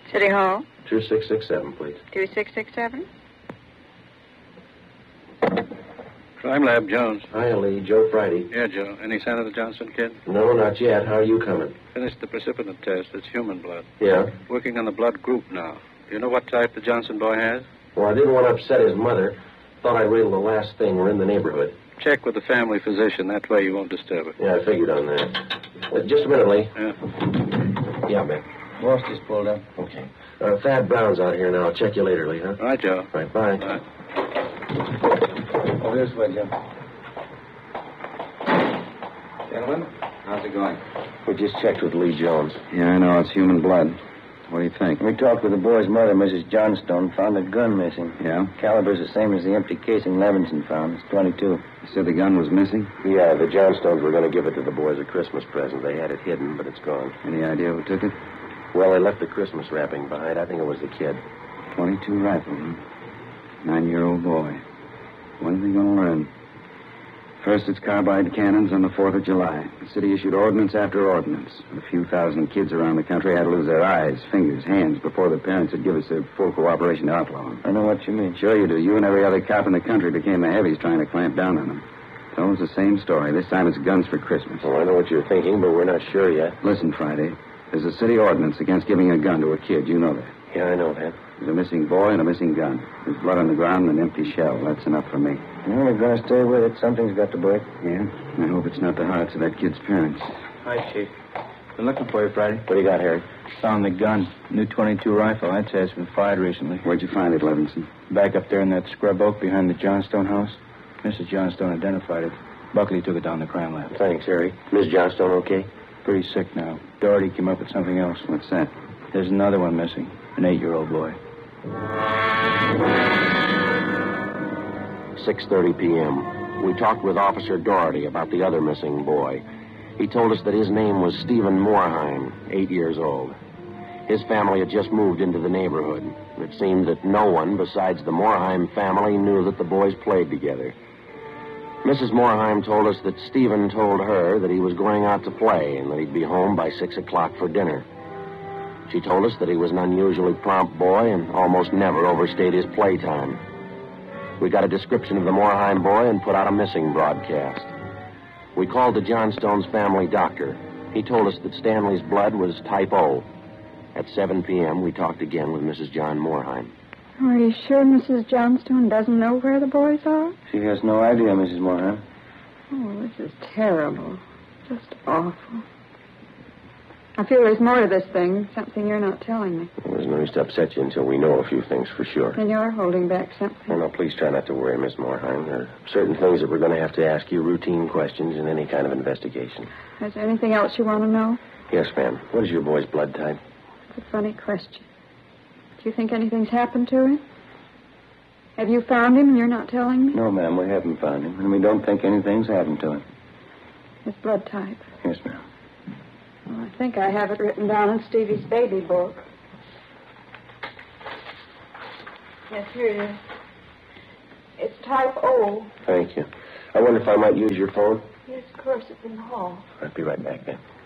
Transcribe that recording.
City Hall? 2667, please. 2667? Crime Lab, Jones. Hi, Lee. Joe Friday. Yeah, Joe. Any sign of the Johnston kid? No, not yet. How are you coming? Finished the precipitant test. It's human blood. Yeah? Working on the blood group now. Do you know what type the Johnston boy has? Well, I didn't want to upset his mother. Thought I'd wait till the last thing. We're in the neighborhood. Check with the family physician. That way you won't disturb it. Yeah, I figured on that. Just a minute, Lee. Yeah. Yeah, man. Boss just pulled up. Okay. Thad Brown's out here now. I'll check you later, Lee, huh? All right, Joe. Right, bye. Bye. Over this way, Joe. Gentlemen, how's it going? We just checked with Lee Jones. Yeah, I know. It's human blood. What do you think? We talked with the boy's mother, Mrs. Johnstone, found a gun missing. Yeah? Caliber's the same as the empty casing Levinson found. It's .22. You said the gun was missing? Yeah, the Johnstones were going to give it to the boys as a Christmas present. They had it hidden, but it's gone. Any idea who took it? Well, they left the Christmas wrapping behind. I think it was the kid. 22 rifle, huh? 9-year-old boy. When's he going to learn? First, it's carbide cannons on the 4th of July. The city issued ordinance after ordinance. A few thousand kids around the country had to lose their eyes, fingers, hands before the parents would give us their full cooperation to outlaw them. I know what you mean. Sure you do. You and every other cop in the country became the heavies trying to clamp down on them. So it's the same story. This time it's guns for Christmas. Well, I know what you're thinking, but we're not sure yet. Listen, Friday. There's a city ordinance against giving a gun to a kid. You know that. Yeah, I know that. There's a missing boy and a missing gun. There's blood on the ground and an empty shell. That's enough for me. Well, we're going to stay with it. Something's got to break. Yeah? I hope it's not the hearts of that kid's parents. Hi, Chief. Been looking for you, Friday. What do you got, Harry? Found the gun. New .22 rifle. I'd say it's been fired recently. Where'd you find it, Levinson? Back up there in that scrub oak behind the Johnstone house. Mrs. Johnstone identified it. Buckley took it down to the crime lab. Thanks, Harry. Miss Johnstone okay? Pretty sick now. Doherty came up with something else. What's that? There's another one missing. An 8-year-old boy. 6:30 p.m. We talked with Officer Doherty about the other missing boy. He told us that his name was Stephen Moorheim, 8 years old. His family had just moved into the neighborhood. It seemed that no one besides the Moorheim family knew that the boys played together. Mrs. Moorheim told us that Stephen told her that he was going out to play and that he'd be home by 6 o'clock for dinner. She told us that he was an unusually prompt boy and almost never overstayed his playtime. We got a description of the Moorheim boy and put out a missing broadcast. We called the Johnstone's family doctor. He told us that Stanley's blood was type O. At 7 p.m., we talked again with Mrs. John Moorheim. Are you sure Mrs. Johnstone doesn't know where the boys are? She has no idea, Mrs. Moorheim. Oh, this is terrible. Just awful. I feel there's more to this thing, something you're not telling me. There's no use to upset you until we know a few things for sure. And you're holding back something. Well, now, please try not to worry, Miss Moorheim. There are certain things that we're going to have to ask you, routine questions in any kind of investigation. Is there anything else you want to know? Yes, ma'am. What is your boy's blood type? It's a funny question. Do you think anything's happened to him? Have you found him and you're not telling me? No, ma'am, we haven't found him, and we don't think anything's happened to him. His blood type. Yes, ma'am. Well, I think I have it written down in Stevie's baby book. Yes, here it is. It's type O. Thank you. I wonder if I might use your phone? Yes, of course, it's in the hall. I'll be right back then.